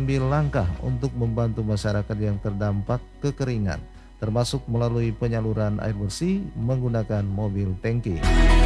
mengambil langkah untuk membantu masyarakat yang terdampak kekeringan, termasuk melalui penyaluran air bersih menggunakan mobil tangki.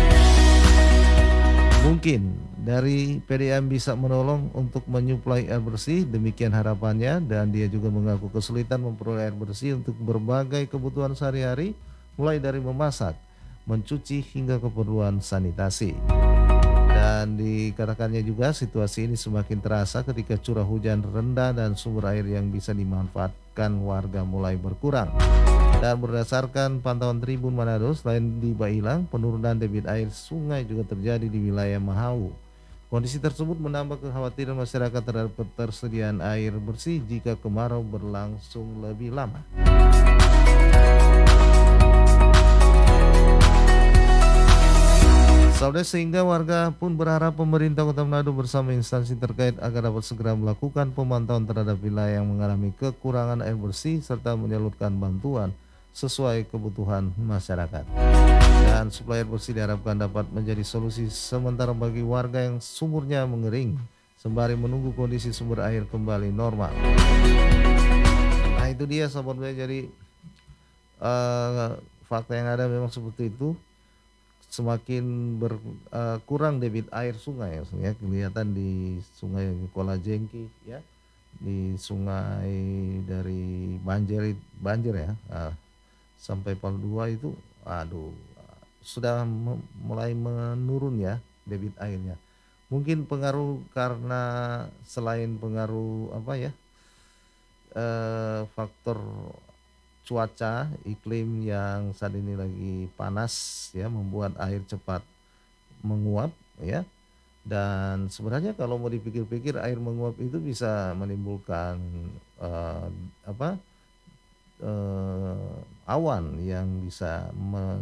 Mungkin dari PDAM bisa menolong untuk menyuplai air bersih, demikian harapannya, dan dia juga mengaku kesulitan memperoleh air bersih untuk berbagai kebutuhan sehari-hari, mulai dari memasak, mencuci hingga keperluan sanitasi. Dan dikatakannya juga situasi ini semakin terasa ketika curah hujan rendah dan sumber air yang bisa dimanfaatkan warga mulai berkurang. Dan berdasarkan pantauan Tribun Manado, selain di Bailang, penurunan debit air sungai juga terjadi di wilayah Mahau. Kondisi tersebut menambah kekhawatiran masyarakat terhadap ketersediaan air bersih jika kemarau berlangsung lebih lama. Saudara, sehingga warga pun berharap pemerintah Kota Manado bersama instansi terkait agar dapat segera melakukan pemantauan terhadap wilayah yang mengalami kekurangan air bersih serta menyalurkan bantuan sesuai kebutuhan masyarakat. Dan suplai air bersih diharapkan dapat menjadi solusi sementara bagi warga yang sumurnya mengering sembari menunggu kondisi sumber air kembali normal. Nah, itu dia sobat budaya, jadi fakta yang ada memang seperti itu. Semakin berkurang debit air sungai ya, kelihatan di sungai Kola Jengki ya, di sungai dari Banjir ya, sampai Palu 2 itu sudah mulai menurun ya debit airnya. Mungkin pengaruh karena selain pengaruh faktor cuaca iklim yang saat ini lagi panas ya, membuat air cepat menguap ya. Dan sebenarnya kalau mau dipikir-pikir, air menguap itu bisa menimbulkan awan yang bisa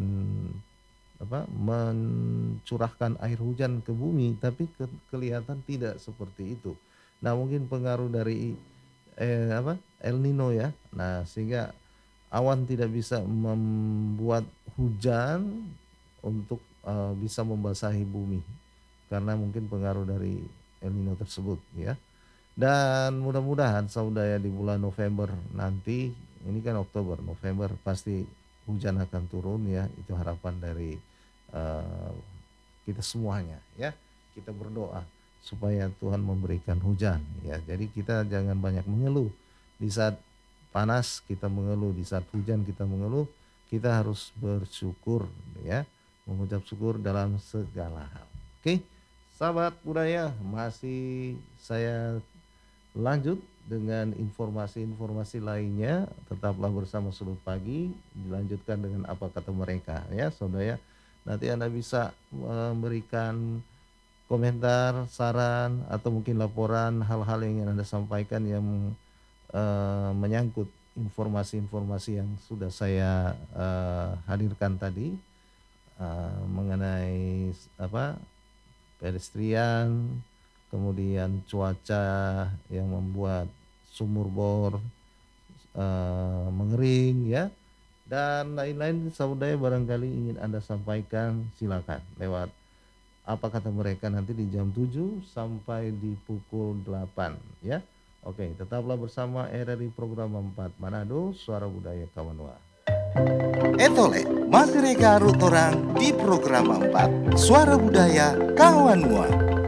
mencurahkan air hujan ke bumi, tapi kelihatan tidak seperti itu. Nah, mungkin pengaruh dari El Nino ya. Nah, sehingga awan tidak bisa membuat hujan untuk bisa membasahi bumi karena mungkin pengaruh dari El Nino tersebut ya. Dan mudah-mudahan saudara di bulan November nanti, ini kan Oktober, November pasti hujan akan turun ya. Itu harapan dari kita semuanya ya. Kita berdoa supaya Tuhan memberikan hujan ya. Jadi kita jangan banyak mengeluh. Di saat panas kita mengeluh, di saat hujan kita mengeluh, kita harus bersyukur ya, mengucap syukur dalam segala hal. Oke, sahabat budaya, masih saya lanjut dengan informasi-informasi lainnya. Tetaplah bersama Sudut Pagi, dilanjutkan dengan apa kata mereka ya saudara. Nanti Anda bisa memberikan komentar, saran, atau mungkin laporan hal-hal yang ingin Anda sampaikan yang menyangkut informasi-informasi yang sudah saya hadirkan tadi mengenai pedestrian, kemudian cuaca yang membuat sumur bor mengering ya, dan lain-lain saudara barangkali ingin Anda sampaikan, silakan lewat apa kata mereka nanti di jam 7 sampai di pukul 8 ya. Oke, tetaplah bersama RRI Program 4 Manado, Suara Budaya Kawanua. Etole, masih reka rutorang di Program 4 Suara Budaya Kawanua.